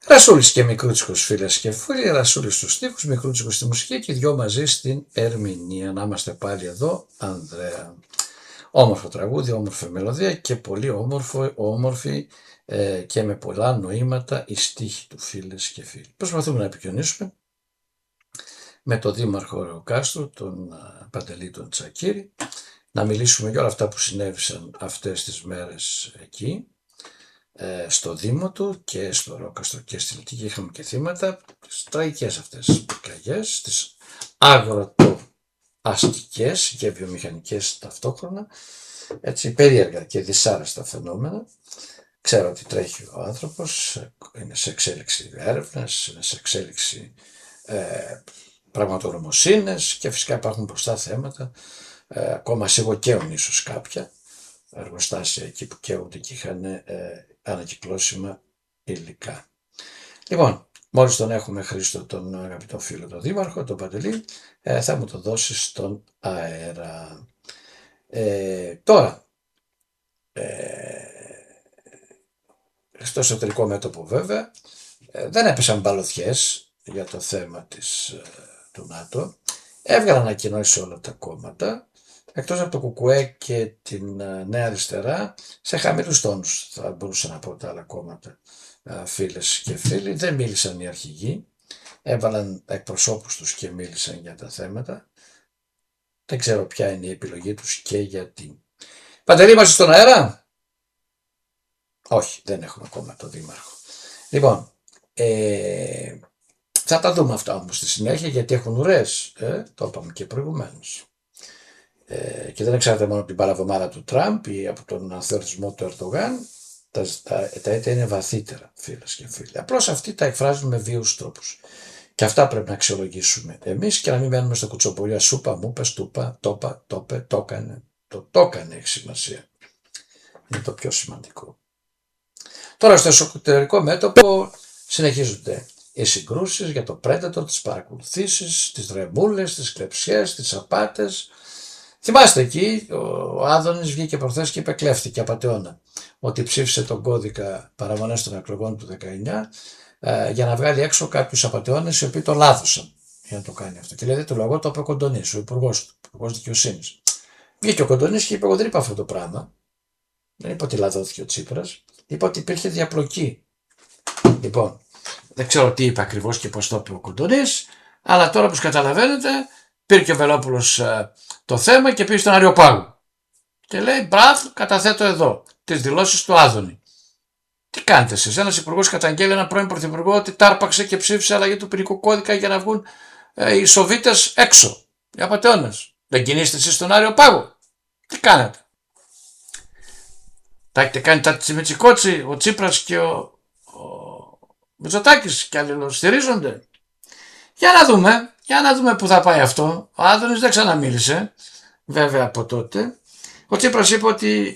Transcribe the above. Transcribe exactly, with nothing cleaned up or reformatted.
Ρασούλης και Μικρούτσικος, φίλες και φίλοι, Ρασούλης στους στίχους, Μικρούτσικος στη μουσική και οι δυο μαζί στην ερμηνεία. Να είμαστε πάλι εδώ, Ανδρέα. Όμορφο τραγούδι, όμορφη μελωδία και πολύ όμορφο, όμορφη ε, και με πολλά νοήματα η στίχη του, φίλες και φίλοι. Προσπαθούμε να επικοινωνήσουμε με τον Δήμαρχο Ρεοκάστρου, τον uh, Παντελή τον Τσακίρη, να μιλήσουμε για όλα αυτά που συνέβησαν αυτές τις μέρες εκεί, ε, στο Δήμο του και στο Ρεοκάστρο και στη Λυτική. Είχαμε και θύματα, τις τραγικές αυτές πυρκαγιές, τις αγροτοαστικές και βιομηχανικές ταυτόχρονα, έτσι περίεργα και δυσάρεστα φαινόμενα. Ξέρω ότι τρέχει ο άνθρωπος, είναι σε εξέλιξη έρευνες, είναι σε εξέλιξη ε, πραγματογνωμοσύνες και φυσικά υπάρχουν μπροστά θέματα, ε, ακόμα σιγοκαίουν ίσως κάποια εργοστάσια εκεί που καίονται και είχαν ε, ανακυκλώσιμα υλικά. Λοιπόν, μόλις τον έχουμε, Χρήστο, τον αγαπητό φίλο, τον Δήμαρχο, τον Παντελή, ε, θα μου το δώσει στον αέρα. Ε, τώρα, ε, στο εσωτερικό μέτωπο βέβαια, ε, δεν έπεσαν μπαλωθιές για το θέμα της, ε, του ΝΑΤΟ. Έβγαλαν ανακοινώσεις όλα τα κόμματα, εκτός από το ΚΚΕ και την ε, Νέα Αριστερά, σε χαμηλούς τόνους θα μπορούσα να πω τα άλλα κόμματα, ε, φίλες και φίλοι. Δεν μίλησαν οι αρχηγοί, έβαλαν εκπροσώπους τους και μίλησαν για τα θέματα. Δεν ξέρω ποια είναι η επιλογή τους και γιατί. Παντελή, είμαστε στον αέρα? Όχι, δεν έχουμε ακόμα το Δήμαρχο. Λοιπόν, ε, θα τα δούμε αυτά όμως στη συνέχεια, γιατί έχουν ουρές, ε, το είπαμε και προηγουμένως. Ε, και δεν εξάρτηται μόνο από την παραβομάρα του Τραμπ ή από τον ανθεωρητισμό του Ερντογάν. Τα, τα, τα αίτια είναι βαθύτερα, φίλες και φίλοι. Απλώς αυτοί τα εκφράζουν με βίους τρόπους. Και αυτά πρέπει να αξιολογήσουμε εμείς και να μην μένουμε στα κουτσοπολιά. Σούπα, μου πες, τούπα, τόπα, τόπε, το έκανε. Το το έκανε έχει σημασία. Είναι το πιο σημαντικό. Τώρα στο εσωτερικό μέτωπο συνεχίζονται οι συγκρούσεις για το Predator, τις παρακολουθήσεις, τις ρεμούλες, τις κλεψιές, τις απάτες. Θυμάστε εκεί, ο Άδωνης βγήκε προχθές και είπε, κλέφτηκε απατεώνα, ότι ψήφισε τον κώδικα παραμονές των εκλογών του δεκαεννιά ε, για να βγάλει έξω κάποιους απατεώνες οι οποίοι το λάθωσαν για να το κάνει αυτό. Και λέει, το λόγο το είπε ο Κοντονής, ο υπουργός του, ο υπουργός δικαιοσύνης. Βγήκε ο Κοντονής και είπε, εγώ δεν είπα αυτό το πράγμα. Δεν είπα ότι λαδώθηκε ο Τσίπρας, είπα ότι υπήρχε διαπλοκή. Λοιπόν, δεν ξέρω τι είπε ακριβώς και πώς το είπε ο Κοντονής, αλλά τώρα όπως καταλαβαίνετε, πήρε και ο Βελόπουλος ε, το θέμα και πήγε στον Αριοπάγο. Και λέει, μπράβο, καταθέτω εδώ τις δηλώσεις του Άδωνη. Τι κάνετε εσείς? Ένας υπουργός καταγγέλει έναν πρώην πρωθυπουργό ότι τάρπαξε και ψήφισε αλλαγή του ποινικού κώδικα για να βγουν ε, οι Σοβίτες έξω. Οι απατεώνες. Δεν κινείστε εσείς στον Αριοπάγο? Τι κάνετε? Τα έχετε κάνει τα τσιμιτσικότσι, ο Τσίπρας και ο, ο Μητσοτάκης και αλληλοστηρίζονται. Για να δούμε, για να δούμε που θα πάει αυτό. Ο Άδωνης δεν ξαναμίλησε, βέβαια από τότε. Ο Τσίπρας είπε ότι